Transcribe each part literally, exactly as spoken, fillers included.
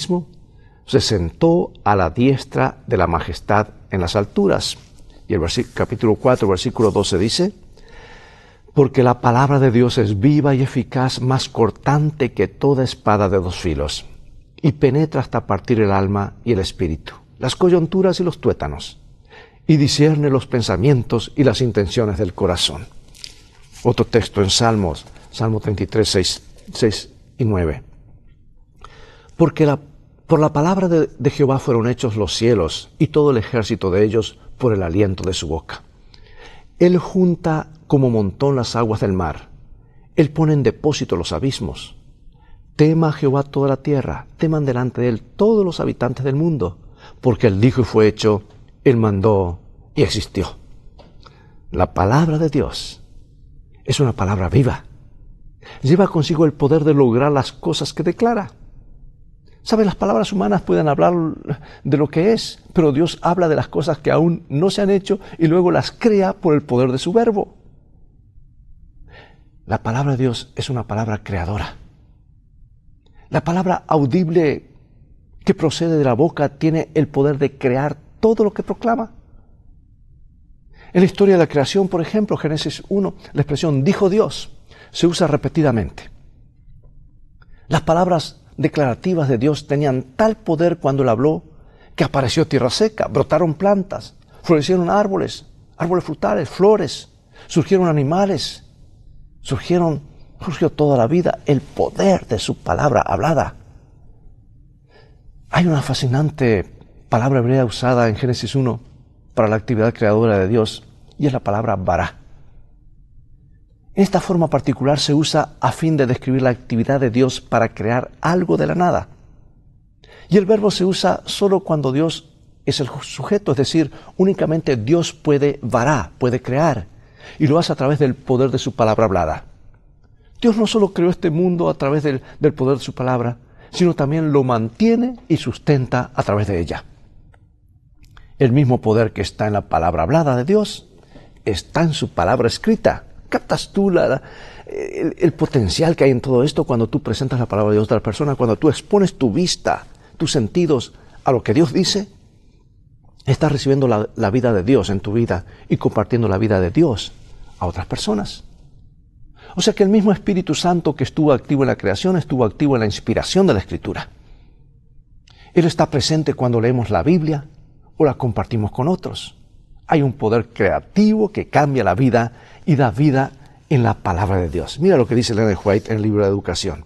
mismo, se sentó a la diestra de la majestad en las alturas. Y el capítulo cuatro, versículo doce dice, porque la palabra de Dios es viva y eficaz, más cortante que toda espada de dos filos, y penetra hasta partir el alma y el espíritu, las coyunturas y los tuétanos, y discierne los pensamientos y las intenciones del corazón. Otro texto en Salmos, Salmo treinta y tres, seis y nueve. Porque la, por la palabra de, de Jehová fueron hechos los cielos, y todo el ejército de ellos por el aliento de su boca. Él junta como montón las aguas del mar. Él pone en depósito los abismos. Tema a Jehová toda la tierra, teman delante de él todos los habitantes del mundo, porque él dijo y fue hecho, él mandó y existió. La palabra de Dios es una palabra viva. Lleva consigo el poder de lograr las cosas que declara. ¿Sabe? Las palabras humanas pueden hablar de lo que es, pero Dios habla de las cosas que aún no se han hecho y luego las crea por el poder de su verbo. La palabra de Dios es una palabra creadora. La palabra audible que procede de la boca tiene el poder de crear todo lo que proclama. En la historia de la creación, por ejemplo, Génesis uno, la expresión dijo Dios se usa repetidamente. Las palabras declarativas de Dios tenían tal poder cuando Él habló que apareció tierra seca, brotaron plantas, florecieron árboles, árboles frutales, flores, surgieron animales, surgieron, surgió toda la vida, el poder de su palabra hablada. Hay una fascinante palabra hebrea usada en Génesis uno para la actividad creadora de Dios y es la palabra bará. Esta forma particular se usa a fin de describir la actividad de Dios para crear algo de la nada. Y el verbo se usa solo cuando Dios es el sujeto, es decir, únicamente Dios puede vará, puede crear, y lo hace a través del poder de su palabra hablada. Dios no solo creó este mundo a través del, del poder de su palabra, sino también lo mantiene y sustenta a través de ella. El mismo poder que está en la palabra hablada de Dios está en su palabra escrita. ¿Captas tú la, el, el potencial que hay en todo esto cuando tú presentas la palabra de Dios a la persona? Cuando tú expones tu vista, tus sentidos a lo que Dios dice, estás recibiendo la, la vida de Dios en tu vida y compartiendo la vida de Dios a otras personas. O sea que el mismo Espíritu Santo que estuvo activo en la creación, estuvo activo en la inspiración de la Escritura. Él está presente cuando leemos la Biblia o la compartimos con otros. Hay un poder creativo que cambia la vida y da vida en la palabra de Dios. Mira lo que dice Ellen White en el libro de Educación.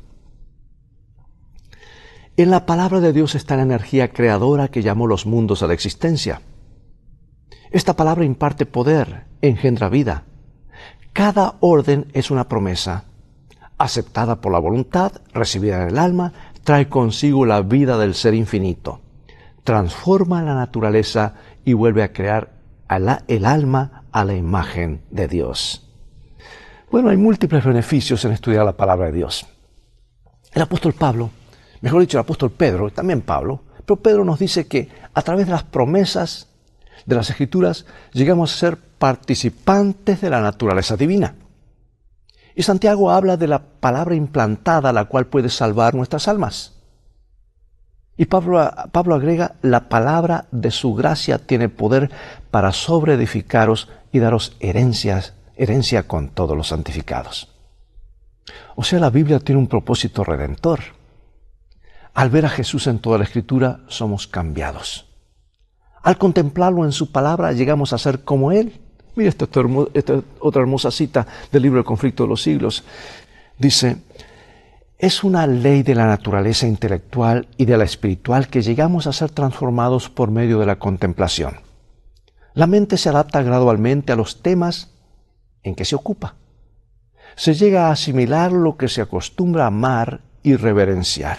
En la palabra de Dios está la energía creadora que llamó los mundos a la existencia. Esta palabra imparte poder, engendra vida. Cada orden es una promesa, aceptada por la voluntad, recibida en el alma, trae consigo la vida del ser infinito, transforma la naturaleza y vuelve a crear a la, el alma a la imagen de Dios. Bueno, hay múltiples beneficios en estudiar la palabra de Dios. El apóstol Pablo, mejor dicho, el apóstol Pedro, también Pablo, pero Pedro nos dice que a través de las promesas de las Escrituras llegamos a ser participantes de la naturaleza divina. Y Santiago habla de la palabra implantada, la cual puede salvar nuestras almas. Y Pablo, Pablo agrega, la palabra de su gracia tiene poder para sobreedificaros y daros herencias, herencia con todos los santificados. O sea, la Biblia tiene un propósito redentor. Al ver a Jesús en toda la Escritura, somos cambiados. Al contemplarlo en su palabra, llegamos a ser como Él. Mira esta, esta otra hermosa cita del libro El conflicto de los siglos. Dice, es una ley de la naturaleza intelectual y de la espiritual que llegamos a ser transformados por medio de la contemplación. La mente se adapta gradualmente a los temas en que se ocupa. Se llega a asimilar lo que se acostumbra a amar y reverenciar.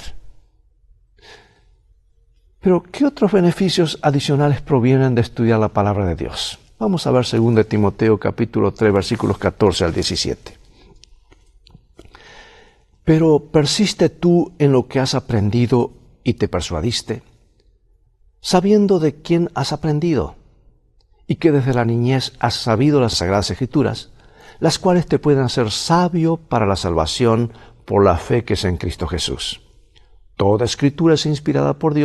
Pero, ¿qué otros beneficios adicionales provienen de estudiar la palabra de Dios? Vamos a ver segunda de Timoteo capítulo tres, versículos catorce al diecisiete. Pero persiste tú en lo que has aprendido y te persuadiste, sabiendo de quién has aprendido, y que desde la niñez has sabido las Sagradas Escrituras, las cuales te pueden hacer sabio para la salvación por la fe que es en Cristo Jesús. Toda escritura es inspirada por Dios